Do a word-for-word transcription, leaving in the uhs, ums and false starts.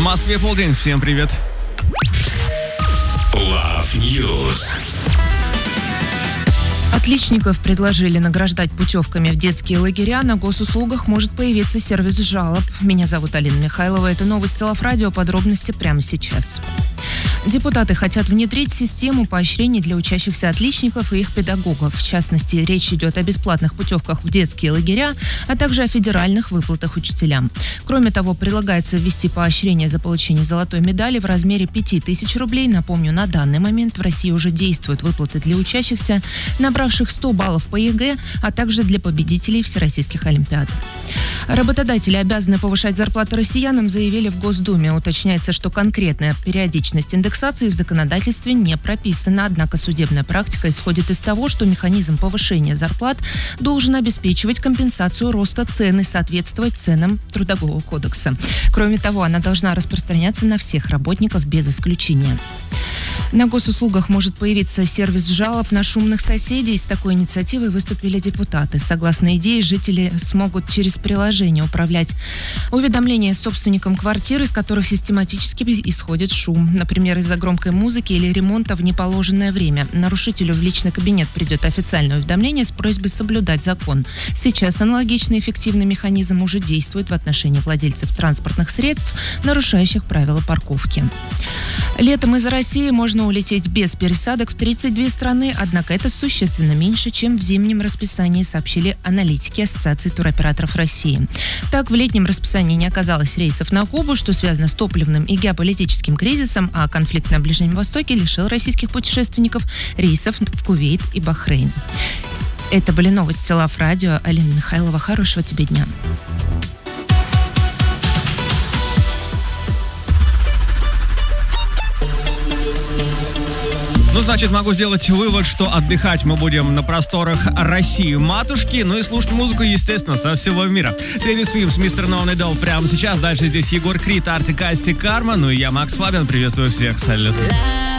Москве полдень. Всем привет. Love News. Отличников предложили награждать путевками в детские лагеря. На госуслугах может появиться сервис жалоб. Меня зовут Алина Михайлова. Это новости Love Radio. Подробности прямо сейчас. Депутаты хотят внедрить систему поощрений для учащихся отличников и их педагогов. В частности, речь идет о бесплатных путевках в детские лагеря, а также о федеральных выплатах учителям. Кроме того, предлагается ввести поощрение за получение золотой медали в размере пяти тысяч рублей. Напомню, на данный момент в России уже действуют выплаты для учащихся, набравших сто баллов по ЕГЭ, а также для победителей всероссийских олимпиад. Работодатели обязаны повышать зарплаты россиянам, заявили в Госдуме. Уточняется, что конкретная периодичность индексации в законодательстве не прописана. Однако судебная практика исходит из того, что механизм повышения зарплат должен обеспечивать компенсацию роста цен и соответствовать ценам Трудового кодекса. Кроме того, она должна распространяться на всех работников без исключения. На госуслугах может появиться сервис жалоб на шумных соседей. С такой инициативой выступили депутаты. Согласно идее, жители смогут через приложение управлять уведомления собственникам квартир, из которых систематически исходит шум. Например, из-за громкой музыки или ремонта в неположенное время. Нарушителю в личный кабинет придет официальное уведомление с просьбой соблюдать закон. Сейчас аналогичный эффективный механизм уже действует в отношении владельцев транспортных средств, нарушающих правила парковки. Летом из России можно улететь без пересадок в тридцать две страны, однако это существенно меньше, чем в зимнем расписании, сообщили аналитики Ассоциации туроператоров России. Так, в летнем расписании не оказалось рейсов на Кубу, что связано с топливным и геополитическим кризисом, а конфликт на Ближнем Востоке лишил российских путешественников рейсов в Кувейт и Бахрейн. Это были новости Love Radio. Алина Михайлова, хорошего тебе дня. Ну, значит, могу сделать вывод, что отдыхать мы будем на просторах России матушки, ну и слушать музыку, естественно, со всего мира. Дэвис Вимс, мистер No Need прямо сейчас. Дальше здесь Егор Крид, Артик Асти, Карма. Ну и я, Макс Фабиан. Приветствую всех. Салют.